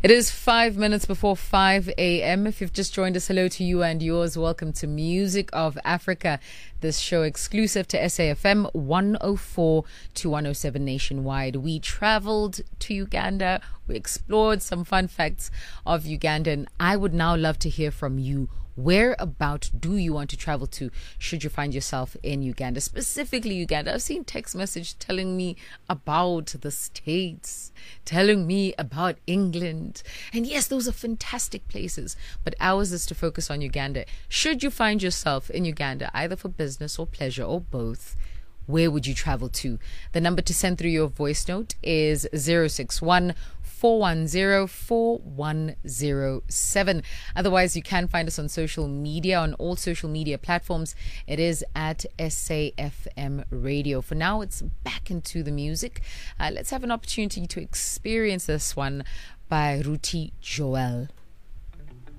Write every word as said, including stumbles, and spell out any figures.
It is five minutes before five a.m. If you've just joined us, hello to you and yours. Welcome to Music of Africa, this show exclusive to S A F M one oh four to one oh seven nationwide. We traveled to Uganda. We explored some fun facts of Uganda, and I would now love to hear from you. Where about do you want to travel to should you find yourself in Uganda? Specifically Uganda. I've seen text message telling me about the States, telling me about England. And yes, those are fantastic places. But ours is to focus on Uganda. Should you find yourself in Uganda, either for business or pleasure or both, where would you travel to? The number to send through your voice note is zero six one, four one zero, four one zero seven. Otherwise, you can find us on social media, on all social media platforms. It is at S A F M Radio. For now, it's back into the music. Uh, let's have an opportunity to experience this one by Ruti Joel.